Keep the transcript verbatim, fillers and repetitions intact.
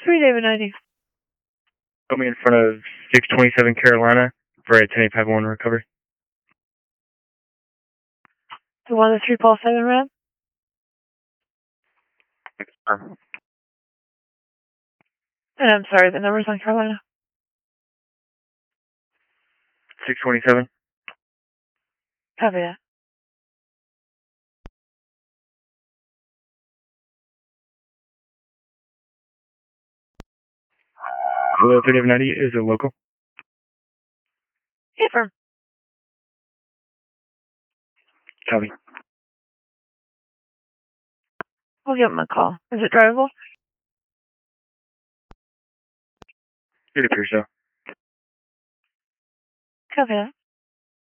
three, David ninety. Got me in front of six twenty-seven Carolina for a ten eight five one recovery. The one, the three, Paul seven, Ram? Um, And I'm sorry, the numbers on Carolina. six twenty-seven. Copy that. Hello, three David ninety is a local. Yeah, firm. Copy. We'll give him a call. Is it drivable? It appears so. Copy that.